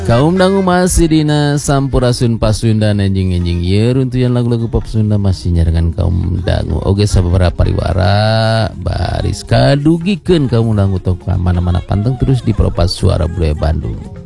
Kaum dangu masih dina sampurasun pasunda enjing-enjing ye runtuyan lagu-lagu pop Sunda masih nyarengan kaum dangu oge sababaraha pariwara baris kadugikeun kaum dangu tong mana-mana panteng terus di Propas Suara Budaya Bandung.